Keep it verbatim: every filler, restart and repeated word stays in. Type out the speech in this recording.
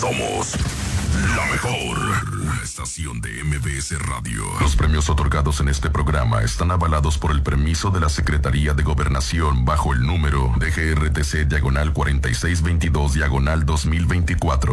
Somos la mejor. Una estación de M B S Radio. Los premios otorgados en este programa están avalados por el permiso de la Secretaría de Gobernación bajo el número D G R T C diagonal cuarenta y seis veintidós diagonal dos mil veinticuatro.